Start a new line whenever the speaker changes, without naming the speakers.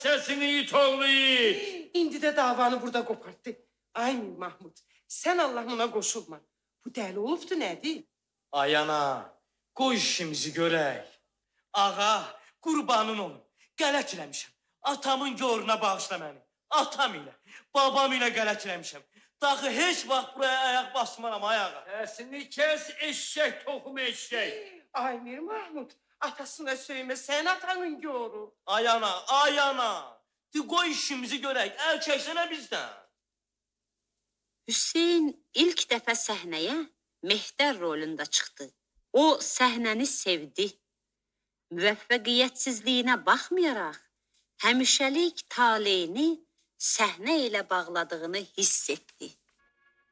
Səsini it oğlu it.
İndi də davanı burada qopartdı. Ay Mir Mahmud, sən Allahına qoşulma. Bu dəli olubdu nədir?
Ay ana, qoy işimizi görək. Ağa, qurbanın olun. Qələt eləmişəm. Atamın yoruna bağışla məni. Atam ilə, babam ilə qələt eləmişəm. Daxı heç vaxt buraya ayaq basmaram ayağa. Səsini kes, eşşək toxumu eşşək.
Ay Mir Mahmud, atasına söymə, sən atanın yoru.
Ay ana, ay ana. Qoy işimizi görək, əl çəksənə bizdən.
Hüseyn ilk dəfə səhnəyə Mehdər rolunda çıxdı. O səhnəni sevdi. Müvəffəqiyyətsizliyinə baxmayaraq, həmişəlik taleyini səhnə ilə bağladığını hiss etdi.